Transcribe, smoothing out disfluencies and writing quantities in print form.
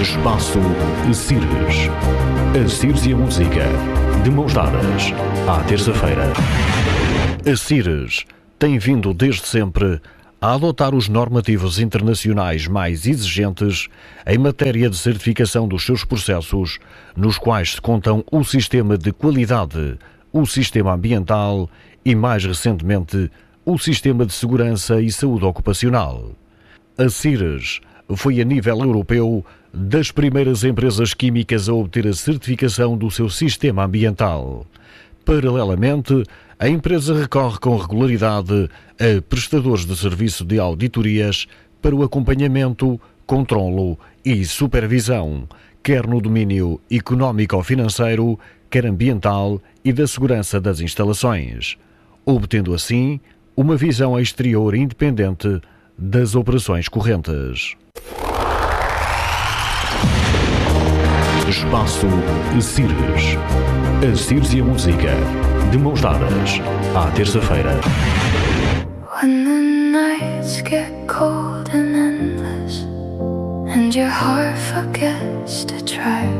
Espaço Cires. A Cires e a música, de mãos dadas, à terça-feira. A Cires tem vindo desde sempre a adotar os normativos internacionais mais exigentes em matéria de certificação dos seus processos, nos quais se contam o sistema de qualidade, o sistema ambiental e, mais recentemente, o sistema de segurança e saúde ocupacional. A Cires foi, a nível europeu, das primeiras empresas químicas a obter a certificação do seu sistema ambiental. Paralelamente, a empresa recorre com regularidade a prestadores de serviço de auditorias para o acompanhamento, controlo e supervisão, quer no domínio económico-financeiro, quer ambiental e da segurança das instalações, obtendo assim uma visão exterior independente das operações correntes. Espaço Cires. A Cires e a música, de mãos dadas, à terça-feira. When the nights get cold and endless, and your heart forgets to try.